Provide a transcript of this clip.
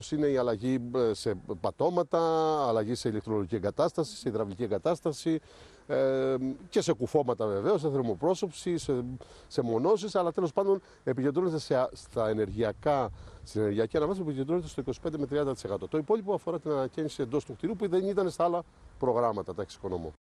Είναι η αλλαγή σε πατώματα, αλλαγή σε ηλεκτρολογική εγκατάσταση, σε υδραυλική εγκατάσταση και σε κουφώματα βεβαίως, σε θερμοπρόσωψη, σε μονώσεις, αλλά τέλος πάντων επικεντρώνεται στην ενεργειακή αναβάθμιση που επικεντρώνεται στο 25 με 30%. Το υπόλοιπο αφορά την ανακαίνιση εντός του κτηρίου που δεν ήταν στα άλλα προγράμματα, τα εξοικονομώ.